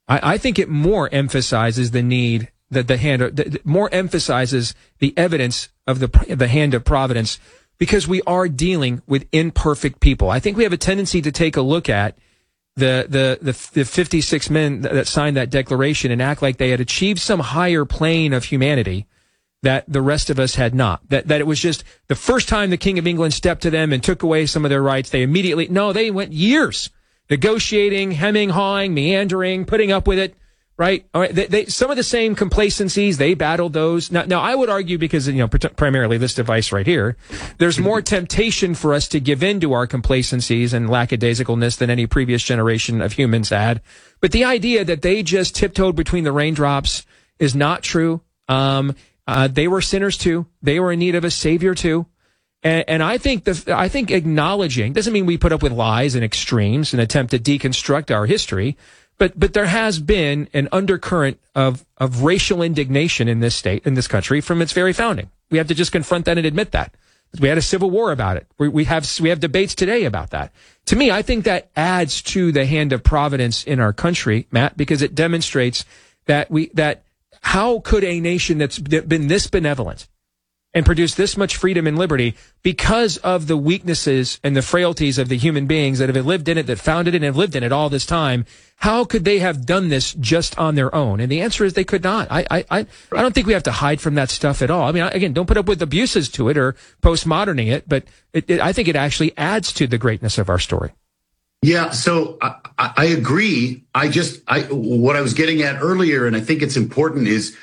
I think it more emphasizes the need that more emphasizes the evidence of the hand of providence, because we are dealing with imperfect people. I think we have a tendency to take a look at the 56 men that signed that declaration and act like they had achieved some higher plane of humanity that the rest of us had not. That it was just the first time the King of England stepped to them and took away some of their rights, they went years negotiating, hemming, hawing, meandering, putting up with it. Right. All right. They some of the same complacencies, they battled those. Now I would argue, because, primarily this device right here, there's more temptation for us to give in to our complacencies and lackadaisicalness than any previous generation of humans had. But the idea that they just tiptoed between the raindrops is not true. They were sinners too. They were in need of a savior too. And I think acknowledging doesn't mean we put up with lies and extremes and attempt to deconstruct our history. But there has been an undercurrent of racial indignation in this this country from its very founding. We have to just confront that and admit that. We had a civil war about it. We have debates today about that. To me, I think that adds to the hand of providence in our country, Matt, because it demonstrates that how could a nation that's been this benevolent and produced this much freedom and liberty, because of the weaknesses and the frailties of the human beings that have lived in it, that founded it and have lived in it all this time, how could they have done this just on their own? And the answer is they could not. I don't think we have to hide from that stuff at all. I mean, again, don't put up with abuses to it or postmoderning it, but I think it actually adds to the greatness of our story. Yeah, so I agree. What I was getting at earlier, and I think it's important, is,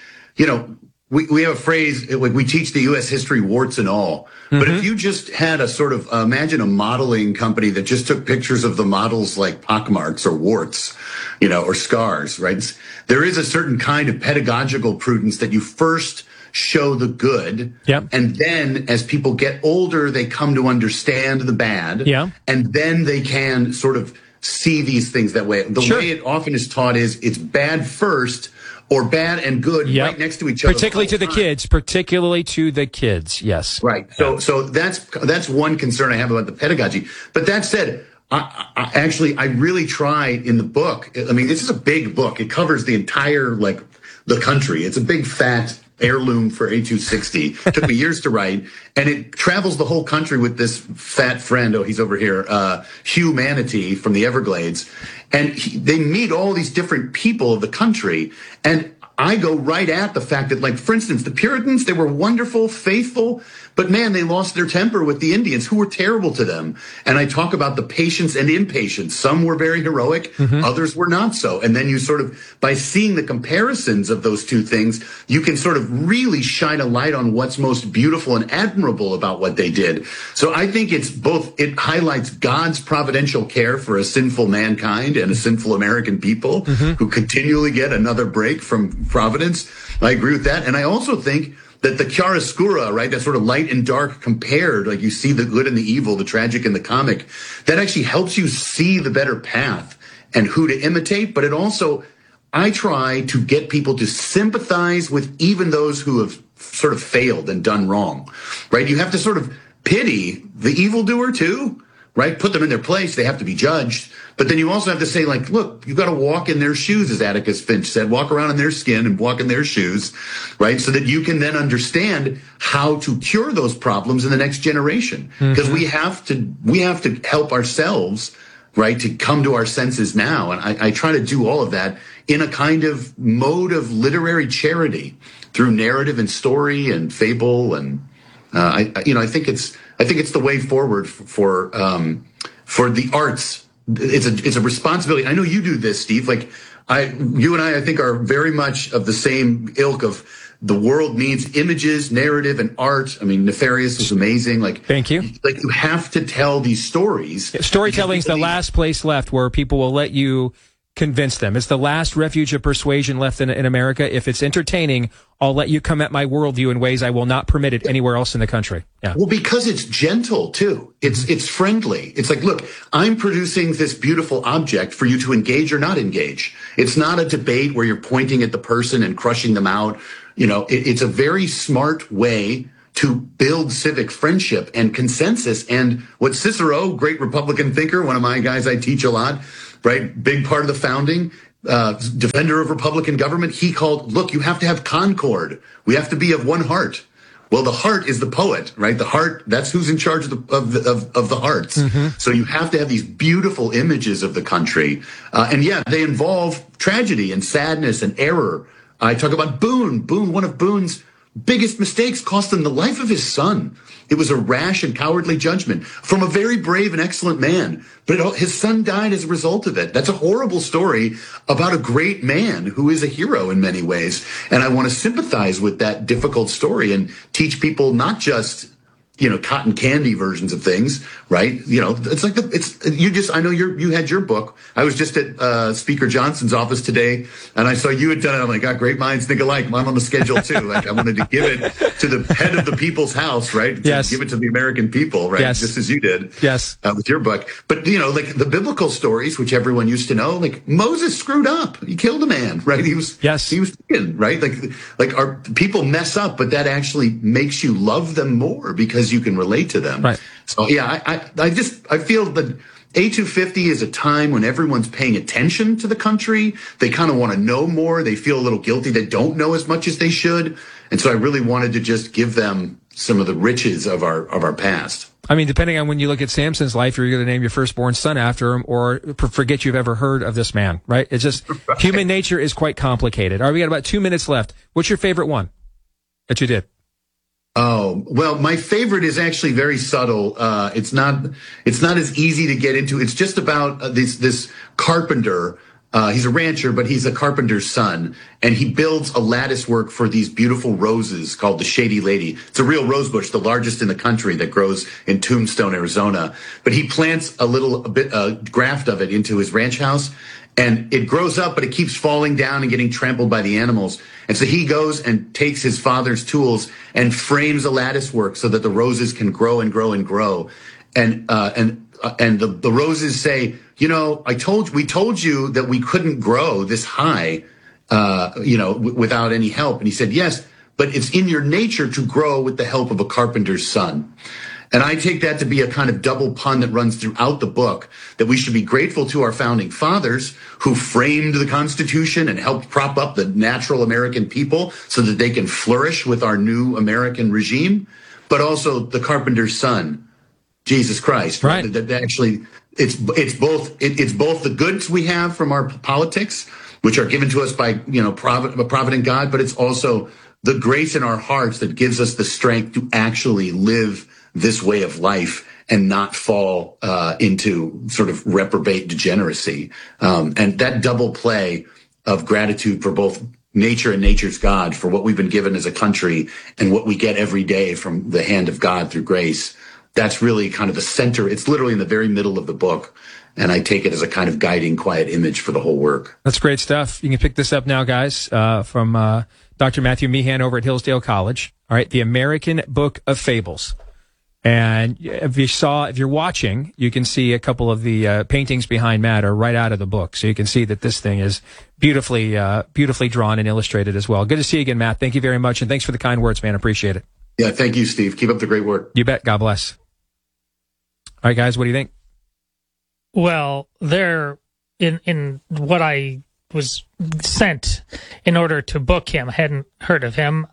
we have a phrase, like, we teach the U.S. history warts and all. Mm-hmm. But if you just had a sort of, imagine a modeling company that just took pictures of the models like pockmarks or warts, or scars, right? There is a certain kind of pedagogical prudence that you first show the good. Yep. And then as people get older, they come to understand the bad. Yeah. And then they can sort of see these things that way. The way it often is taught is it's bad first, or bad and good right next to each other. Particularly to the kids, yes. Right. So that's one concern I have about the pedagogy. But that said, I really try in the book. I mean, this is a big book. It covers the entire, the country. It's a big fat heirloom for A260. It took me years to write, and it travels the whole country with this fat friend. Oh, he's over here, Hugh Manatee from the Everglades. And they meet all these different people of the country. And I go right at the fact that, for instance, the Puritans, they were wonderful, faithful, but man, they lost their temper with the Indians, who were terrible to them. And I talk about the patience and impatience. Some were very heroic, others were not so. And then you sort of, by seeing the comparisons of those two things, you can sort of really shine a light on what's most beautiful and admirable about what they did. So I think it highlights God's providential care for a sinful mankind and a sinful American people who continually get another break from providence. I agree with that. And I also think that the chiaroscuro, right, that sort of light and dark compared, like you see the good and the evil, the tragic and the comic, that actually helps you see the better path and who to imitate. But it also, I try to get people to sympathize with even those who have sort of failed and done wrong, right? You have to sort of pity the evildoer too, right? Put them in their place. They have to be judged. But then you also have to say, look, you've got to walk in their shoes, as Atticus Finch said, walk around in their skin and walk in their shoes, right? So that you can then understand how to cure those problems in the next generation. Because we have to help ourselves, right, to come to our senses now. And I try to do all of that in a kind of mode of literary charity through narrative and story and fable. And, I think it's the way forward for the arts. It's a responsibility. I know you do this, Steve. You and I think, are very much of the same ilk of the world needs images, narrative, and art. I mean, Nefarious was amazing. Thank you. You have to tell these stories. Storytelling's the last place left where people will let you convince them. It's the last refuge of persuasion left in America. If it's entertaining, I'll let you come at my worldview in ways I will not permit it anywhere else in the country. Yeah. Well, because it's gentle too. It's friendly. It's like, look, I'm producing this beautiful object for you to engage or not engage. It's not a debate where you're pointing at the person and crushing them out. It's a very smart way to build civic friendship and consensus. And what Cicero, great Republican thinker, one of my guys I teach a lot, right, big part of the founding, defender of Republican government, he called, look, you have to have concord. We have to be of one heart. Well, the heart is the poet, right? The heart, that's who's in charge of the hearts. Mm-hmm. So you have to have these beautiful images of the country. And yeah, they involve tragedy and sadness and error. I talk about Boone. Boone, one of Boone's biggest mistakes, cost him the life of his son. It was a rash and cowardly judgment from a very brave and excellent man. But his son died as a result of it. That's a horrible story about a great man who is a hero in many ways. And I want to sympathize with that difficult story and teach people not just, cotton candy versions of things, right? It's like I know you had your book. I was just at Speaker Johnson's office today, and I saw you had done it. I'm like, great minds think alike. I'm on the schedule too. Like, I wanted to give it to the head of the people's house, right? Yes. Give it to the American people, right? Yes. Just as you did. Yes. With your book. But, like the biblical stories, which everyone used to know, like Moses screwed up. He killed a man, right? He was thinking, right? Like our people mess up, but that actually makes you love them more because you can relate to them. Right. So yeah, I feel that A250 is a time when everyone's paying attention to the country. They kind of want to know more. They feel a little guilty. They don't know as much as they should. And so I really wanted to just give them some of the riches of our past. I mean, depending on when you look at Samson's life, you're going to name your firstborn son after him or forget you've ever heard of this man, right? It's just right. Human nature is quite complicated. All right, we got about 2 minutes left. What's your favorite one that you did? Oh, well, my favorite is actually very subtle. It's not as easy to get into. It's just about this carpenter. He's a rancher, but he's a carpenter's son, and he builds a lattice work for these beautiful roses called the Shady Lady. It's a real rose bush, the largest in the country, that grows in Tombstone, Arizona. But he plants a graft of it into his ranch house, and it grows up, but it keeps falling down and getting trampled by the animals. And so he goes and takes his father's tools and frames a lattice work so that the roses can grow and grow and grow. And the roses say, we told you that we couldn't grow this high, without any help. And he said, yes, but it's in your nature to grow with the help of a carpenter's son. And I take that to be a kind of double pun that runs throughout the book, that we should be grateful to our founding fathers who framed the Constitution and helped prop up the natural American people so that they can flourish with our new American regime, but also the carpenter's son, Jesus Christ. Right. That actually, it's both the goods we have from our politics, which are given to us by, a provident God, but it's also the grace in our hearts that gives us the strength to actually live this way of life and not fall into sort of reprobate degeneracy. And that double play of gratitude for both nature and nature's God, for what we've been given as a country and what we get every day from the hand of God through grace, that's really kind of the center. It's literally in the very middle of the book. And I take it as a kind of guiding, quiet image for the whole work. That's great stuff. You can pick this up now, guys, from Dr. Matthew Meehan over at Hillsdale College. All right, The American Book of Fables. And if you're watching, you can see a couple of the paintings behind Matt are right out of the book. So you can see that this thing is beautifully drawn and illustrated as well. Good to see you again, Matt. Thank you very much. And thanks for the kind words, man. Appreciate it. Yeah, thank you, Steve. Keep up the great work. You bet. God bless. All right, guys, what do you think? Well, there, in what I was sent in order to book him, I hadn't heard of him,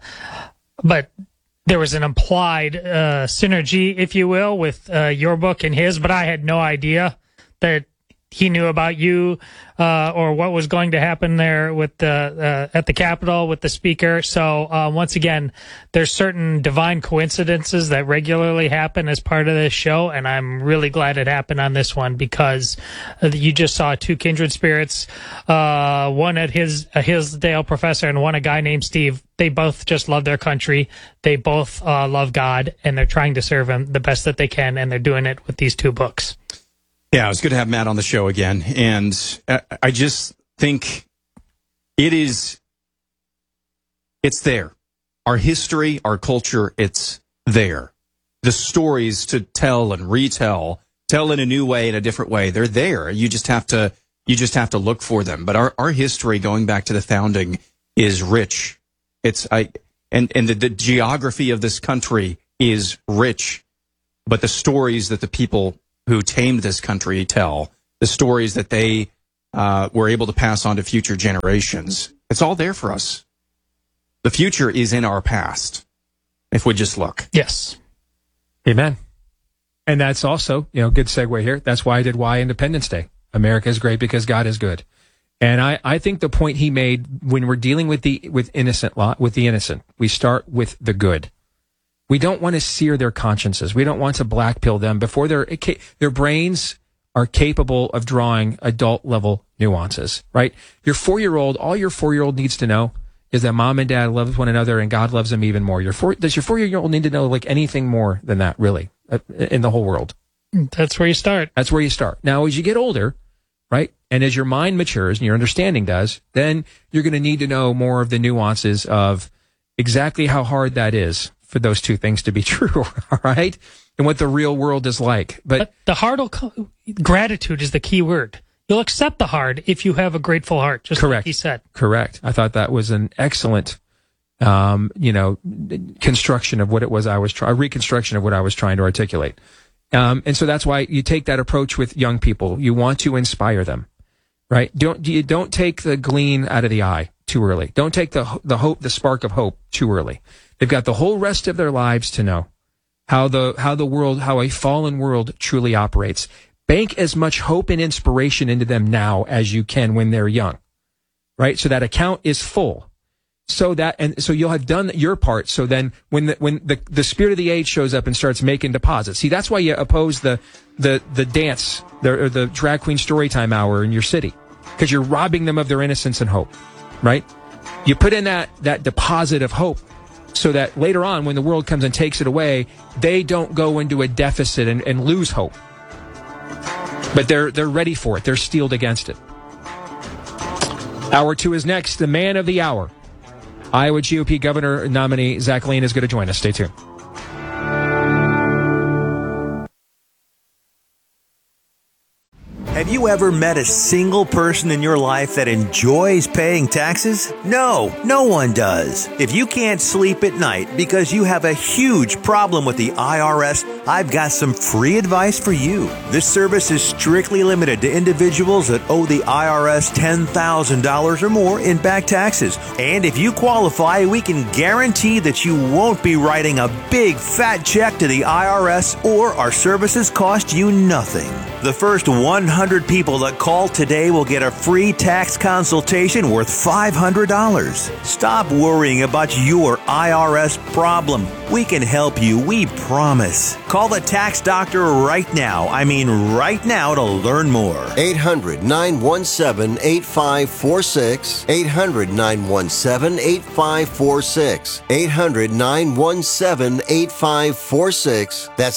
but there was an implied synergy, if you will, with your book and his, but I had no idea that he knew about you or what was going to happen there with at the Capitol with the speaker. So once again, there's certain divine coincidences that regularly happen as part of this show, and I'm really glad it happened on this one because you just saw two kindred spirits, one at a Hillsdale professor and one a guy named Steve. They both just love their country. They both love God, and they're trying to serve him the best that they can, and they're doing it with these two books. Yeah, it was good to have Matt on the show again. And I just think it's there. Our history, our culture, it's there. The stories to tell and retell, tell in a new way, in a different way, they're there. You just have to look for them. But our history going back to the founding is rich. And the geography of this country is rich. But the stories that the people who tamed this country tell, the stories that they we're able to pass on to future generations. It's all there for us. The future is in our past, if we just look. Yes. Amen. And that's also, good segue here. That's why I did Why Independence Day. America is great because God is good. And I think the point he made when we're dealing with the innocent, we start with the good. We don't want to sear their consciences. We don't want to black pill them before their brains are capable of drawing adult level nuances, right? Your 4-year-old, all your 4-year-old needs to know is that mom and dad love one another and God loves them even more. Does your 4-year-old need to know like anything more than that, really, in the whole world? That's where you start. That's where you start. Now, as you get older, right, and as your mind matures and your understanding does, then you're going to need to know more of the nuances of exactly how hard that is for those two things to be true, all right? And what the real world is like. But the hard gratitude is the key word. You'll accept the hard if you have a grateful heart, just correct. Like he said. Correct. I thought that was an excellent, construction of what it was reconstruction of what I was trying to articulate. And so that's why you take that approach with young people. You want to inspire them, right? Don't take the gleam out of the eye too early. Don't take the hope, the spark of hope too early. They've got the whole rest of their lives to know how a fallen world truly operates. Bank as much hope and inspiration into them now as you can when they're young, right? So that account is full. So you'll have done your part. So then when the spirit of the age shows up and starts making deposits, see, that's why you oppose the dance, or the drag queen storytime hour in your city, because you're robbing them of their innocence and hope, right? You put in that deposit of hope so that later on when the world comes and takes it away, they don't go into a deficit and lose hope. But they're ready for it. They're steeled against it. Hour 2 is next. The man of the hour, Iowa GOP governor nominee Zach Lane, is going to join us. Stay tuned. Have you ever met a single person in your life that enjoys paying taxes? No, no one does. If you can't sleep at night because you have a huge problem with the IRS, I've got some free advice for you. This service is strictly limited to individuals that owe the IRS $10,000 or more in back taxes. And if you qualify, we can guarantee that you won't be writing a big fat check to the IRS, or our services cost you nothing. The first 100 people that call today will get a free tax consultation worth $500. Stop worrying about your IRS problem. We can help you, we promise. Call the tax doctor right now. I mean right now, to learn more. 800-917-8546. 800-917-8546. 800-917-8546. That's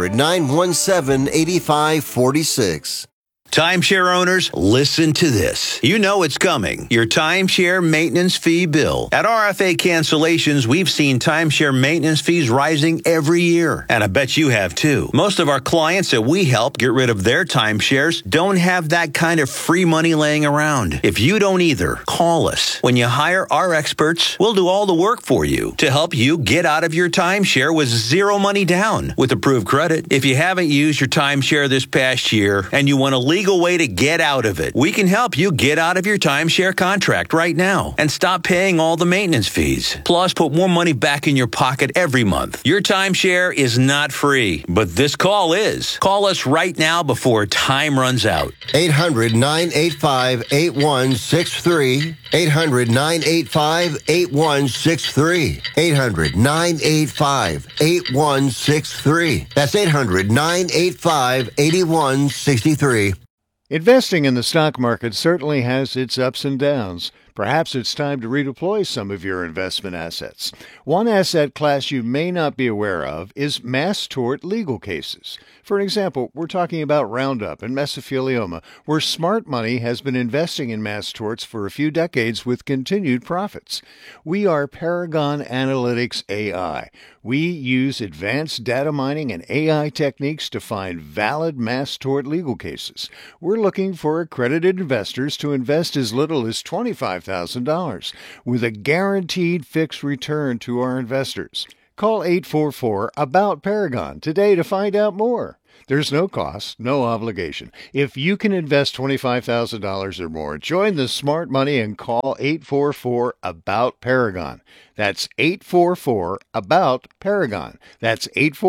800-917-8546. Timeshare owners, listen to this. You know it's coming. Your timeshare maintenance fee bill. At RFA Cancellations, we've seen timeshare maintenance fees rising every year. And I bet you have too. Most of our clients that we help get rid of their timeshares don't have that kind of free money laying around. If you don't either, call us. When you hire our experts, we'll do all the work for you to help you get out of your timeshare with zero money down with approved credit. If you haven't used your timeshare this past year and you want to legal way to get out of it, we can help you get out of your timeshare contract right now and stop paying all the maintenance fees. Plus, put more money back in your pocket every month. Your timeshare is not free, but this call is. Call us right now before time runs out. 800-985-8163. 800-985-8163. 800-985-8163. That's 800-985-8163. Investing in the stock market certainly has its ups and downs. Perhaps it's time to redeploy some of your investment assets. One asset class you may not be aware of is mass tort legal cases. For example, we're talking about Roundup and mesothelioma, where smart money has been investing in mass torts for a few decades with continued profits. We are Paragon Analytics AI. We use advanced data mining and AI techniques to find valid mass tort legal cases. We're looking for accredited investors to invest as little as $25,000 with a guaranteed fixed return to our investors. Call 844-ABOUT-PARAGON today to find out more. There's no cost, no obligation. If you can invest $25,000 or more, join the smart money and call 844-ABOUT-PARAGON. That's 844-ABOUT-PARAGON. That's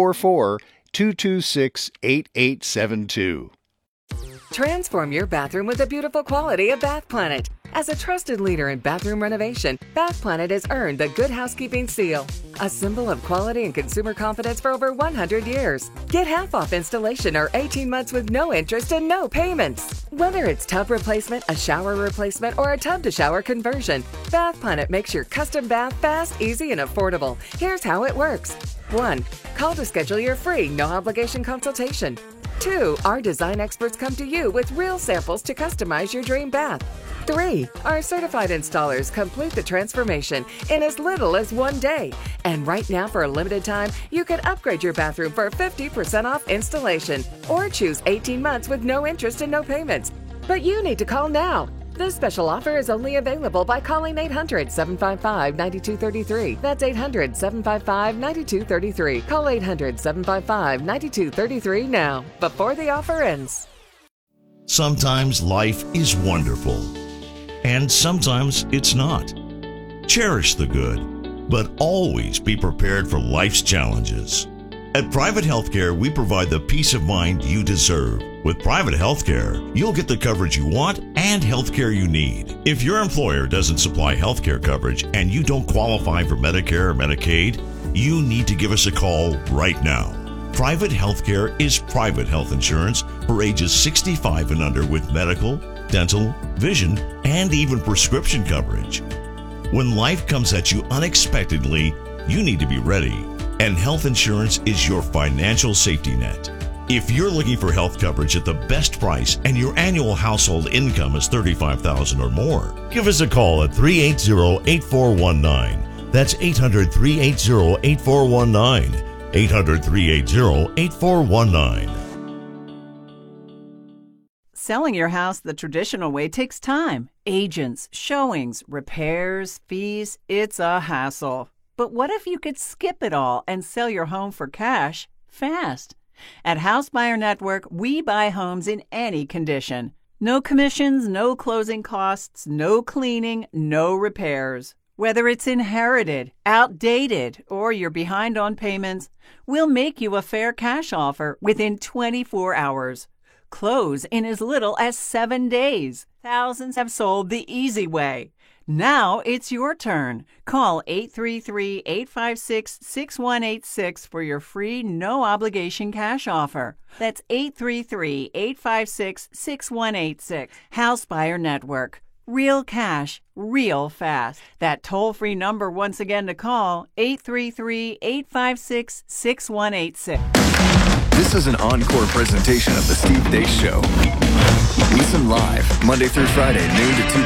844-226-8872. Transform your bathroom with the beautiful quality of Bath Planet. As a trusted leader in bathroom renovation, Bath Planet has earned the Good Housekeeping seal, a symbol of quality and consumer confidence for over 100 years. Get half off installation or 18 months with no interest and no payments. Whether it's tub replacement, a shower replacement, or a tub-to-shower conversion, Bath Planet makes your custom bath fast, easy, and affordable. Here's how it works. 1. Call to schedule your free, no-obligation consultation. 2. Our design experts come to you with real samples to customize your dream bath. 3. Our certified installers complete the transformation in as little as 1 day. And right now, for a limited time, you can upgrade your bathroom for 50% off installation or choose 18 months with no interest and no payments. But you need to call now. This special offer is only available by calling 800-755-9233. That's 800-755-9233. Call 800-755-9233 now, before the offer ends. Sometimes life is wonderful, and sometimes it's not. Cherish the good, but always be prepared for life's challenges. At Private Healthcare, we provide the peace of mind you deserve. With Private Healthcare, you'll get the coverage you want and healthcare you need. If your employer doesn't supply healthcare coverage and you don't qualify for Medicare or Medicaid, you need to give us a call right now. Private Healthcare is private health insurance for ages 65 and under with medical, dental, vision, and even prescription coverage. When life comes at you unexpectedly, you need to be ready, and health insurance is your financial safety net. If you're looking for health coverage at the best price and your annual household income is $35,000 or more, give us a call at 380-8419. That's 800-380-8419. 800-380-8419. Selling your house the traditional way takes time. Agents, showings, repairs, fees, it's a hassle. But what if you could skip it all and sell your home for cash fast? At House Buyer Network, we buy homes in any condition. No commissions, no closing costs, no cleaning, no repairs. Whether it's inherited, outdated, or you're behind on payments, we'll make you a fair cash offer within 24 hours. Close in as little as 7 days. Thousands have sold the easy way. Now it's your turn. Call 833-856-6186 for your free, no-obligation cash offer. That's 833-856-6186. House Buyer Network. Real cash, real fast. That toll-free number once again to call, 833-856-6186. This is an encore presentation of The Steve Deace Show. Listen live, Monday through Friday, noon to 2